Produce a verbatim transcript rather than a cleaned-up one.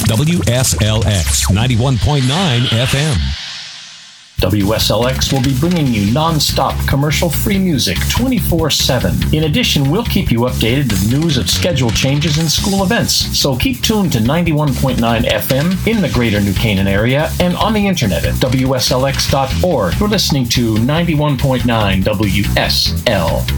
W S L X ninety-one point nine F M. W S L X will be bringing you non-stop commercial-free music twenty-four seven. In addition, we'll keep you updated with news of schedule changes and school events. So keep tuned to ninety-one point nine F M in the greater New Canaan area and on the internet at W S L X dot org. You're listening to ninety-one point nine W S L